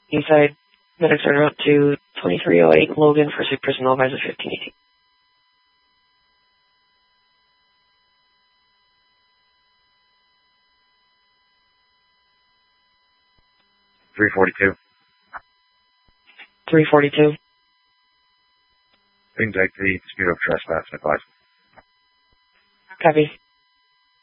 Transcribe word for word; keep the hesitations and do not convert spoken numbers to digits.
Inside, medics are out to twenty-three oh eight Logan for sick personnel advisor fifteen eighteen. three forty-two. three forty-two. Ping take the dispute of trespass, advice. Copy.